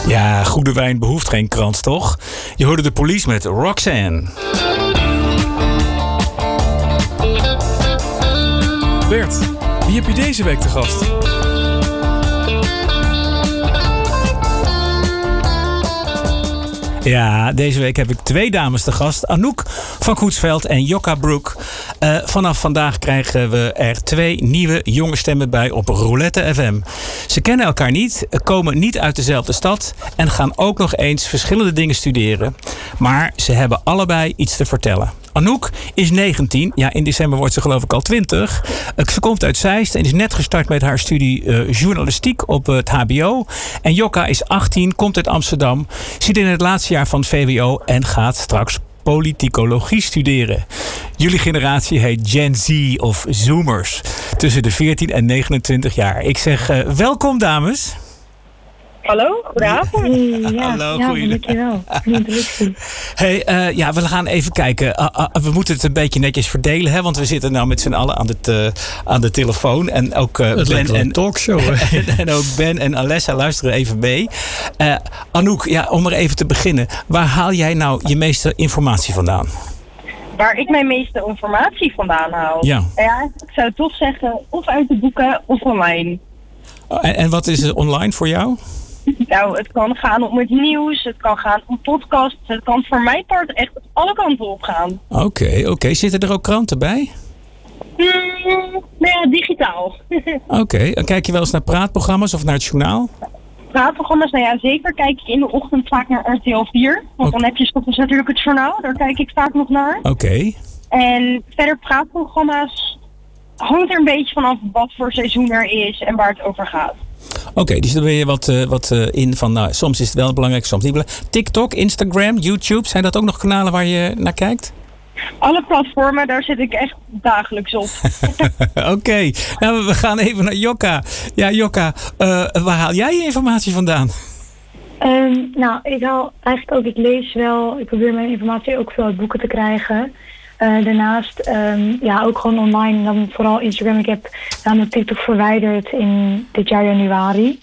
Ja, goede wijn behoeft geen krant, toch? Je hoorde de Police met Roxanne. Bert, wie heb je deze week te gast? Ja, deze week heb ik 2 dames te gast. Anouk van Koetsveld en Jokka Broek. Vanaf vandaag krijgen we er 2 nieuwe jonge stemmen bij op Roulette FM. Ze kennen elkaar niet, komen niet uit dezelfde stad en gaan ook nog eens verschillende dingen studeren. Maar ze hebben allebei iets te vertellen. Anouk is 19. Ja, in december wordt ze geloof ik al 20. Ze komt uit Zeist en is net gestart met haar studie journalistiek op het HBO. En Jokka is 18, komt uit Amsterdam, zit in het laatste jaar van het VWO en gaat straks politicologie studeren. Jullie generatie heet Gen Z of Zoomers. Tussen de 14 en 29 jaar. Ik zeg welkom, dames. Hallo, goedenavond. Hallo, dankjewel. Hey, we gaan even kijken. We moeten het een beetje netjes verdelen, hè? Want we zitten nou met z'n allen aan de telefoon. En ook Ben en talkshow. en ook Ben en Alessa luisteren even mee. Anouk, ja, om er even te beginnen. Waar haal jij nou je meeste informatie vandaan? Waar ik mijn meeste informatie vandaan haal? Ja, ik zou toch zeggen, of uit de boeken of online. En wat is er online voor jou? Nou, het kan gaan om het nieuws, het kan gaan om podcasts, het kan voor mijn part echt alle kanten op gaan. Oké. Zitten er ook kranten bij? Nou ja, digitaal. Oké, en kijk je wel eens naar praatprogramma's of naar het journaal? Praatprogramma's, nou ja, zeker kijk ik in de ochtend vaak naar RTL 4. Want dan heb je 's ochtends natuurlijk het journaal, daar kijk ik vaak nog naar. Oké. En verder praatprogramma's hangt er een beetje vanaf wat voor seizoen er is en waar het over gaat. Oké, dus dan ben je wat in van, nou, soms is het wel belangrijk, soms niet belangrijk. TikTok, Instagram, YouTube, zijn dat ook nog kanalen waar je naar kijkt? Alle platformen, daar zit ik echt dagelijks op. Oké, nou, we gaan even naar Jokka. Ja, Jokka, waar haal jij je informatie vandaan? Ik haal eigenlijk ook, ik lees wel, ik probeer mijn informatie ook veel uit boeken te krijgen. Daarnaast, ook gewoon online, dan vooral Instagram. Ik heb namelijk TikTok verwijderd in dit jaar januari.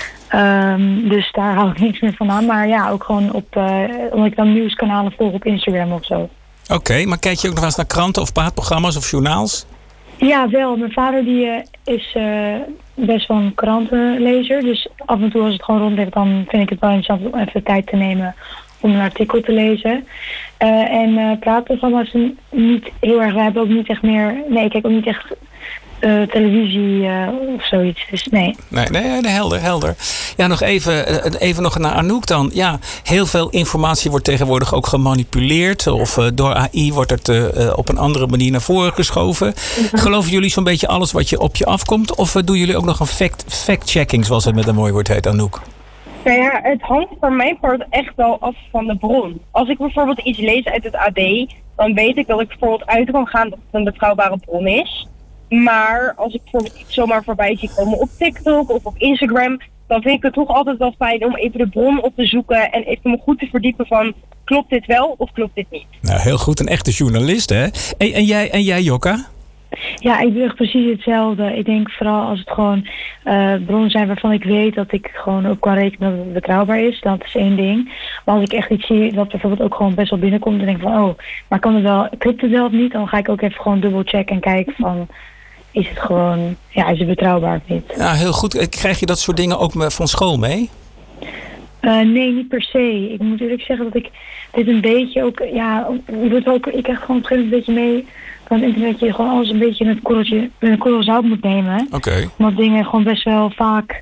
Dus daar hou ik niks meer van aan. Maar ja, ook gewoon omdat ik dan nieuwskanalen volg op Instagram of zo. Oké, maar kijk je ook nog eens naar kranten of praatprogramma's of journaals? Ja, wel. Mijn vader die is best wel een krantenlezer. Dus af en toe als het gewoon rond ligt, dan vind ik het wel interessant om even tijd te nemen om een artikel te lezen. Praatprogramma's niet heel erg. We hebben ook niet echt meer. Nee, ik kijk ook niet echt televisie of zoiets. Dus nee. Nee, helder. Ja, nog even nog naar Anouk dan. Ja, heel veel informatie wordt tegenwoordig ook gemanipuleerd. Of door AI wordt het op een andere manier naar voren geschoven. Geloven jullie zo'n beetje alles wat op je afkomt? Of doen jullie ook nog een fact-checking, zoals het met een mooi woord heet, Anouk? Nou ja, het hangt voor mijn part echt wel af van de bron. Als ik bijvoorbeeld iets lees uit het AD, dan weet ik dat ik bijvoorbeeld uit kan gaan dat het een betrouwbare bron is. Maar als ik bijvoorbeeld iets zomaar voorbij zie komen op TikTok of op Instagram, dan vind ik het toch altijd wel fijn om even de bron op te zoeken en even me goed te verdiepen van, klopt dit wel of klopt dit niet? Nou, heel goed. Een echte journalist, hè? En jij, Jokka? Ja, ik doe echt precies hetzelfde. Ik denk vooral als het gewoon bronnen zijn waarvan ik weet dat ik gewoon ook kan rekenen dat het betrouwbaar is. Dat is 1 ding. Maar als ik echt iets zie wat bijvoorbeeld ook gewoon best wel binnenkomt, dan denk ik van, maar klopt het wel of niet? Dan ga ik ook even gewoon dubbelchecken en kijken van, is het gewoon, is het betrouwbaar of niet? Ja, heel goed. Krijg je dat soort dingen ook van school mee? Nee, niet per se. Ik moet eerlijk zeggen dat ik dit een beetje ook, ik krijg gewoon op een gegeven moment een beetje mee van het internet, je gewoon alles een beetje met een korrel zout moet nemen. Oké. Omdat dingen gewoon best wel vaak,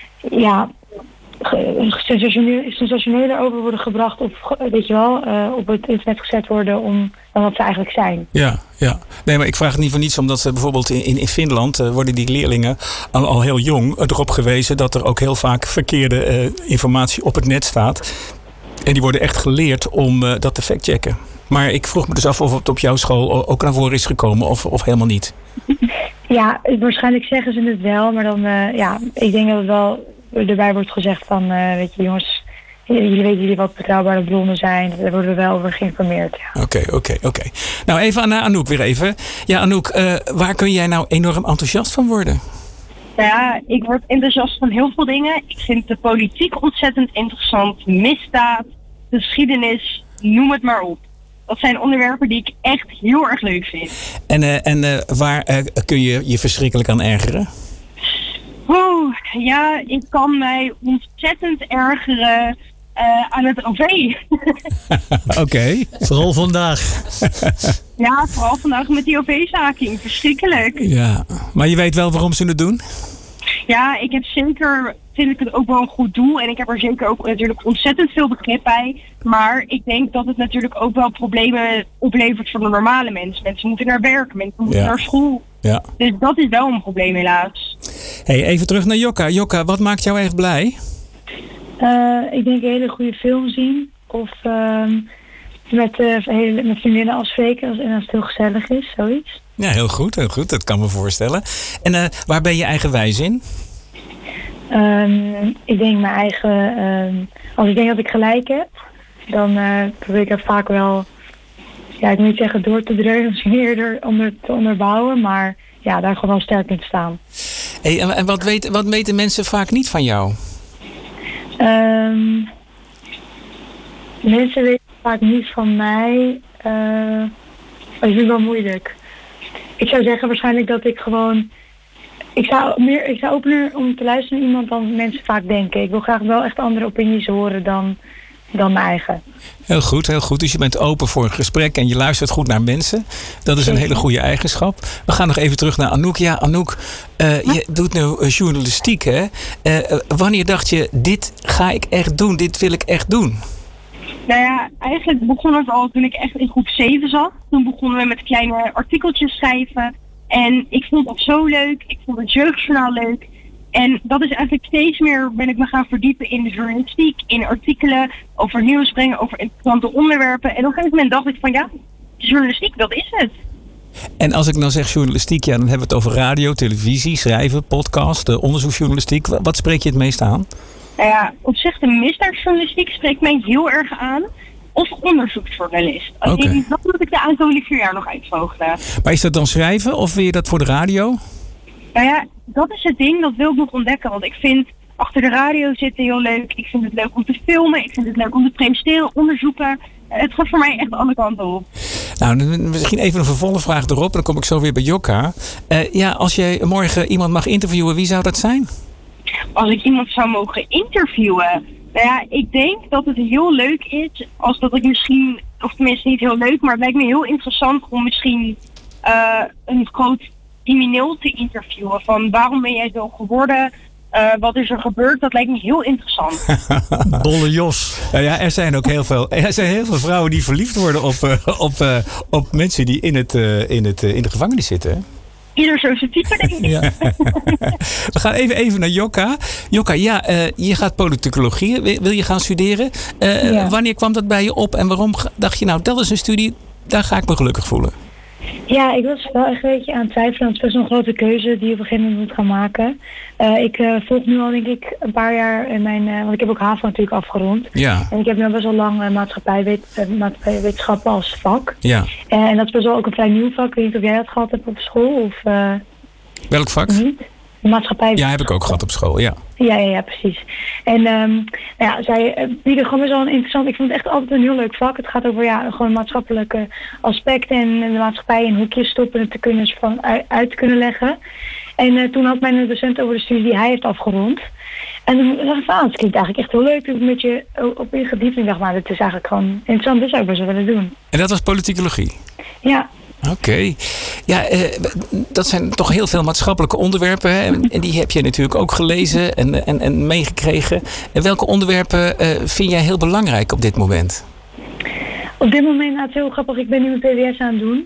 sensationeler over worden gebracht of, weet je wel, op het internet gezet worden dan wat ze eigenlijk zijn. Ja. Nee, maar ik vraag het niet voor niets, omdat ze bijvoorbeeld in Finland worden die leerlingen al heel jong erop gewezen dat er ook heel vaak verkeerde informatie op het net staat. En die worden echt geleerd om dat te factchecken. Maar ik vroeg me dus af of het op jouw school ook naar voren is gekomen of helemaal niet. Ja, waarschijnlijk zeggen ze het wel, maar dan, ik denk dat het wel erbij wordt gezegd van, weet je jongens, jullie wat betrouwbare bronnen zijn. Daar worden we wel over geïnformeerd. Ja. Oké. Nou, even aan Anouk weer even. Ja, Anouk, waar kun jij nou enorm enthousiast van worden? Nou ja, ik word enthousiast van heel veel dingen. Ik vind de politiek ontzettend interessant. Misdaad, de geschiedenis, noem het maar op. Dat zijn onderwerpen die ik echt heel erg leuk vind. En waar kun je je verschrikkelijk aan ergeren? Ja, ik kan mij ontzettend ergeren aan het OV. Oké. Vooral vandaag. Ja, vooral vandaag met die OV-staking. Verschrikkelijk. Ja, maar je weet wel waarom ze het doen? Ja, vind ik het ook wel een goed doel. En ik heb er zeker ook natuurlijk ontzettend veel begrip bij. Maar ik denk dat het natuurlijk ook wel problemen oplevert voor de normale mensen. Mensen moeten naar werk, mensen moeten naar school. Ja. Dus dat is wel een probleem helaas. Hey, even terug naar Jokka. Jokka, wat maakt jou echt blij? Ik denk een hele goede film zien. Of met vriendinnen afspreken en als het heel gezellig is, zoiets. Ja, heel goed, heel goed. Dat kan me voorstellen. En waar ben je eigenwijs in? Ik denk mijn eigen... als ik denk dat ik gelijk heb, dan probeer ik dat vaak wel... Ja, ik moet niet zeggen door te dreunen, misschien eerder te onderbouwen. Maar ja, daar gewoon sterk in te staan. Hey, en wat weten mensen vaak niet van jou? Mensen weten vaak niet van mij. Dat is wel moeilijk. Ik zou zeggen waarschijnlijk dat ik gewoon... Ik sta opener om te luisteren naar iemand dan mensen vaak denken. Ik wil graag wel echt andere opinies horen dan mijn eigen. Heel goed, heel goed. Dus je bent open voor een gesprek en je luistert goed naar mensen. Dat is een hele goede eigenschap. We gaan nog even terug naar Anouk. Ja, Anouk, je doet nu journalistiek, hè? Wanneer dacht je, dit ga ik echt doen, dit wil ik echt doen? Nou ja, eigenlijk begon het al toen ik echt in groep 7 zat. Toen begonnen we met kleine artikeltjes schrijven. En ik vond het zo leuk. Ik vond het jeugdjournaal leuk. En dat is eigenlijk steeds meer ben ik me gaan verdiepen in de journalistiek, in artikelen, over nieuws brengen, over interessante onderwerpen. En op een gegeven moment dacht ik van ja, journalistiek, dat is het. En als ik nou zeg journalistiek, ja, dan hebben we het over radio, televisie, schrijven, podcast, onderzoeksjournalistiek. Wat spreek je het meest aan? Nou ja, op zich de misdaadjournalistiek spreekt mij heel erg aan. Of onderzoeksjournalist. Alleen dat moet ik de aankomende 4 jaar nog uitvogelen. Maar is dat dan schrijven of wil je dat voor de radio? Nou ja, dat is het ding, dat wil ik nog ontdekken. Want ik vind achter de radio zitten heel leuk. Ik vind het leuk om te filmen. Ik vind het leuk om te presenteren, onderzoeken. Het gaat voor mij echt alle kanten op. Nou, misschien even een vervolgvraag erop. Dan kom ik zo weer bij Jokka. Als jij morgen iemand mag interviewen, wie zou dat zijn? Als ik iemand zou mogen interviewen... Nou ja, ik denk dat het heel leuk is als dat ik misschien... Of tenminste niet heel leuk, maar het lijkt me heel interessant om misschien een groot crimineel te interviewen. Van waarom ben jij zo geworden? Wat is er gebeurd? Dat lijkt me heel interessant. Bolle Jos. Ja, er zijn ook heel veel vrouwen die verliefd worden op mensen die in de gevangenis zitten. Hè? Ieder zo zijn type, denk ik. Ja. We gaan even naar Jokka. Jokka, je gaat politicologie. Wil je gaan studeren? Wanneer kwam dat bij je op? En waarom dacht je, nou, dat is een studie, daar ga ik me gelukkig voelen? Ja, ik was wel echt een beetje aan het twijfelen. Het is best wel een grote keuze die je op een gegeven moment moet gaan maken. Ik volg nu al denk ik een paar jaar want ik heb ook HAVO natuurlijk afgerond. Ja. En ik heb nu best wel lang maatschappijwetenschappen als vak. Ja. En dat is best wel ook een vrij nieuw vak. Ik weet niet of jij dat gehad hebt op school of... Welk vak? Niet? Maatschappij. Ja, heb ik ook gehad op school, ja. Ja, precies. En zij bieden gewoon best wel een interessant... Ik vond het echt altijd een heel leuk vak. Het gaat over gewoon maatschappelijke aspecten en de maatschappij in hoekjes stoppen en uit te kunnen leggen. En toen had mijn docent over de studie die hij heeft afgerond. En toen dacht ik van, het klinkt eigenlijk echt heel leuk. Toen een beetje op ingediept en ik dacht, maar dit is eigenlijk gewoon interessant. Dit zou ik best wel willen doen. En dat was politicologie? Ja. Oké. Ja, dat zijn toch heel veel maatschappelijke onderwerpen. Hè? En die heb je natuurlijk ook gelezen en meegekregen. En welke onderwerpen vind jij heel belangrijk op dit moment? Op dit moment, het is heel grappig. Ik ben nu een PWS aan het doen.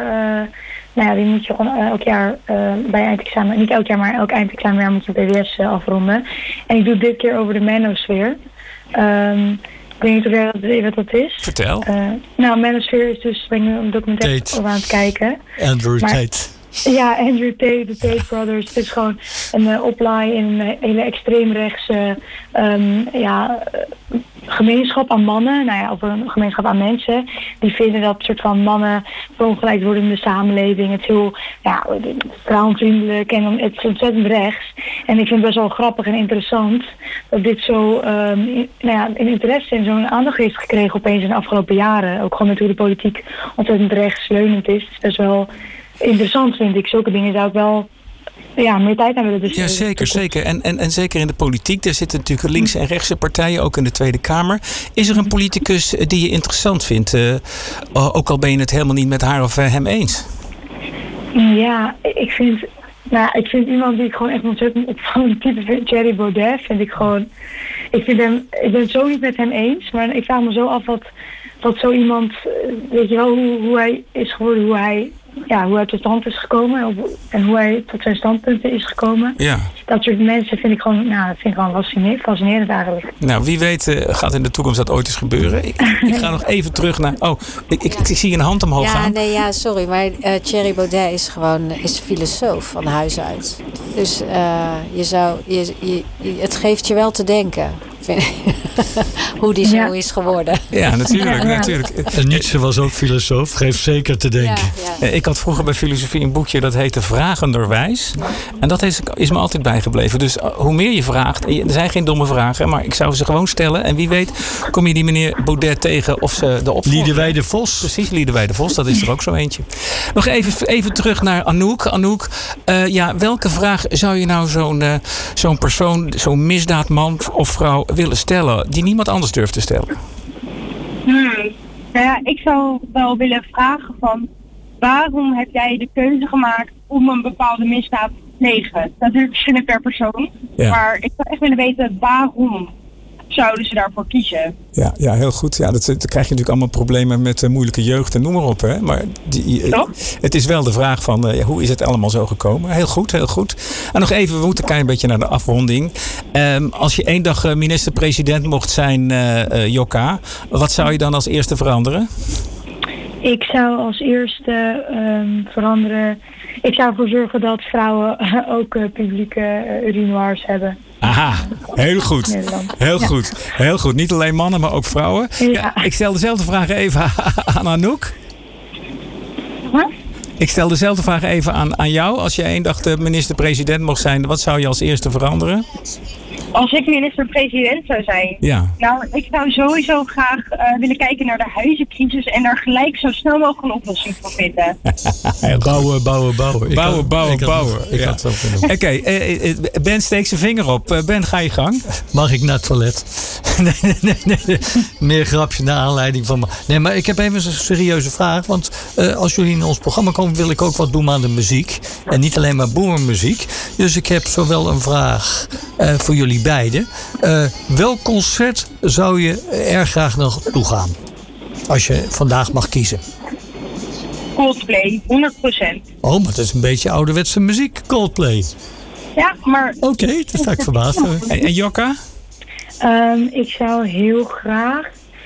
Die moet je gewoon elk jaar bij eindexamen, niet elk jaar, maar elk eindexamenjaar moet je een PWS afronden. En ik doe dit keer over de manosfeer. Ik weet niet of jij weet wat dat is. Vertel. Manosphere is dus, ben ik nu een documentaire over aan het kijken. Andrew Tate. Ja, Andrew Tate, de Tate Brothers. Het is gewoon een oplaai in een hele extreemrechtse gemeenschap aan mannen, of een gemeenschap aan mensen, die vinden dat soort van mannen verongelijkt worden in de samenleving. Het is heel vrouwenvriendelijk en het is ontzettend rechts. En ik vind het best wel grappig en interessant dat dit zo in interesse en zo'n aandacht heeft gekregen opeens in de afgelopen jaren. Ook gewoon met hoe de politiek ontzettend rechtsleunend is. Het is best wel interessant, vind ik. Zulke dingen zou ik wel meer tijd aan willen besteden. Ja, zeker. En zeker in de politiek. Er zitten natuurlijk linkse en rechtse partijen, ook in de Tweede Kamer. Is er een politicus die je interessant vindt? Ook al ben je het helemaal niet met haar of hem eens? Ja, ik vind iemand die ik gewoon echt ontzettend opvallend type vind. Thierry Baudet vind ik gewoon. Ik ben het zo niet met hem eens. Maar ik vraag me zo af wat zo iemand, weet je wel, hoe hij is geworden, hoe hij tot stand is gekomen en hoe hij tot zijn standpunten is gekomen. Ja. Dat soort mensen vind ik gewoon, fascinerend eigenlijk. Nou, wie weet gaat in de toekomst dat ooit eens gebeuren. Ik ga nog even terug naar... ik zie een hand omhoog gaan. Sorry, maar Thierry Baudet is filosoof van huis uit. Dus het geeft je wel te denken. Hoe die zo is geworden. Ja, natuurlijk. En Nietzsche was ook filosoof, geeft zeker te denken. Ja. Ik had vroeger bij filosofie een boekje dat heette Vragenderwijs. En dat is me altijd bijgebleven. Dus hoe meer je vraagt, er zijn geen domme vragen, maar ik zou ze gewoon stellen. En wie weet kom je die meneer Baudet tegen of ze de opvolger... Liedewij de Vos. Precies, Liedewij de Vos, dat is er ook zo eentje. Nog even terug naar Anouk. Anouk, welke vraag zou je nou zo'n persoon, zo'n misdaadman of vrouw willen stellen die niemand anders durft te stellen? Ik zou wel willen vragen van waarom heb jij de keuze gemaakt om een bepaalde misdaad te plegen? Natuurlijk verschillend per persoon, maar ik zou echt willen weten waarom zouden ze daarvoor kiezen. Ja, heel goed. Ja, dan krijg je natuurlijk allemaal problemen met moeilijke jeugd en noem maar op. Hè? Maar het is wel de vraag van hoe is het allemaal zo gekomen? Heel goed. En nog even, we moeten een beetje naar de afronding. Als je 1 dag minister-president mocht zijn, Jokka, wat zou je dan als eerste veranderen? Ik zou als eerste veranderen. Ik zou ervoor zorgen dat vrouwen ook publieke urinoirs hebben. Aha, heel goed. Heel goed. Niet alleen mannen, maar ook vrouwen. Ja, ik stel dezelfde vraag even aan Anouk. Wat? Ik stel dezelfde vraag even aan jou. Als je 1 dag de minister-president mocht zijn, wat zou je als eerste veranderen? Als ik minister-president zou zijn? Ja. Nou, ik zou sowieso graag willen kijken naar de huizencrisis en daar gelijk zo snel mogelijk een oplossing voor vinden. Bouwen. Ik had het ook kunnen doen. Oké, Ben steekt zijn vinger op. Ben, ga je gang. Mag ik naar het toilet? Nee. Meer grapje naar aanleiding van... Nee, maar ik heb even een serieuze vraag. Want als jullie in ons programma komen, wil ik ook wat doen aan de muziek. En niet alleen maar boerenmuziek. Dus ik heb zowel een vraag voor jullie beiden. Welk concert zou je erg graag naartoe gaan? Als je vandaag mag kiezen. Coldplay, 100%. Oh, maar dat is een beetje ouderwetse muziek, Coldplay. Ja, maar... Oké, dat sta ik verbaasd. En Jokka? Ik zou heel graag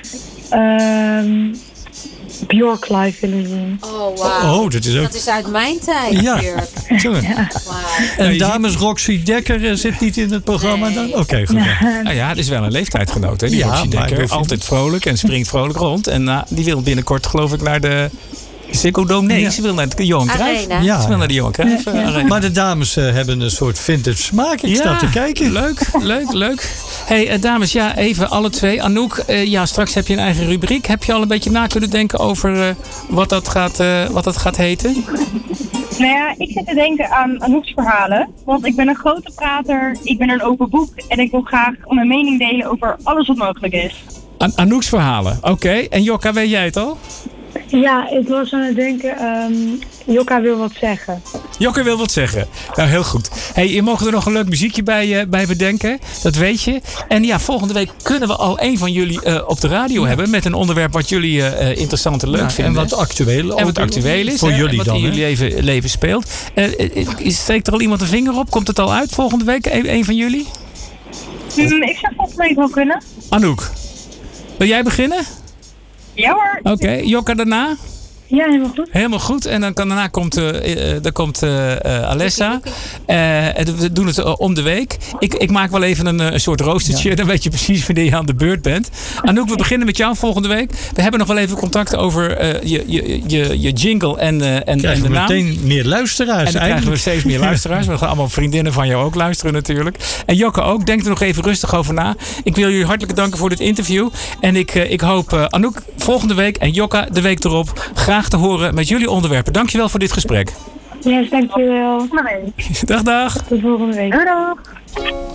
Björk live willen zien. Oh, wauw. Dat is uit mijn tijd, ja. Björk. Ja. Wow. En dames Roxy Dekker zit niet in het programma dan? Oké, goed. Nou ja, het is wel een leeftijdsgenoot, hè? Die Ja, Roxy maar Dekker. Altijd vrolijk en springt vrolijk rond. En die wil binnenkort, geloof ik, naar de Ziggo Dome. Nee, ze wil naar de Johan Cruijff. Ja. Ze wil naar de Johan Cruijff Arena. Maar de dames hebben een soort vintage smaak. Ik sta te kijken. Leuk. Hey, dames, even alle twee. Anouk, straks heb je een eigen rubriek. Heb je al een beetje na kunnen denken over wat dat gaat heten? Nou ja, ik zit te denken aan Anouk's verhalen. Want ik ben een grote prater, ik ben een open boek en ik wil graag mijn mening delen over alles wat mogelijk is. Anouk's verhalen, oké. En Jokka, weet jij het al? Ja, ik was aan het denken, Jokka wil wat zeggen. Jokka wil wat zeggen. Nou, heel goed. Hey, je mag er nog een leuk muziekje bij bedenken. Dat weet je. En ja, volgende week kunnen we al een van jullie op de radio hebben. Met een onderwerp wat jullie interessant en leuk vinden. En wat actueel. En wat actueel is. Voor jullie wat dan. Wat in jullie leven speelt. Steekt er al iemand een vinger op? Komt het al uit volgende week? Een van jullie? Ik zou volgende week wel kunnen. Anouk, wil jij beginnen? Ja hoor. Oké, Jokka daarna? Ja, helemaal goed. Helemaal goed. En dan daarna komt Alessa. We doen het om de week. Ik maak wel even een soort roostertje. Ja. Dan weet je precies wanneer je aan de beurt bent. Anouk, we beginnen met jou volgende week. We hebben nog wel even contact over je jingle en de naam. Meteen meer luisteraars. En dan krijgen we steeds meer luisteraars. We gaan allemaal vriendinnen van jou ook luisteren natuurlijk. En Jokke ook. Denk er nog even rustig over na. Ik wil jullie hartelijk danken voor dit interview. En ik hoop Anouk volgende week en Jokka de week erop graag te horen met jullie onderwerpen. Dankjewel voor dit gesprek. Yes, dankjewel. Dag. Tot volgende week. Dag.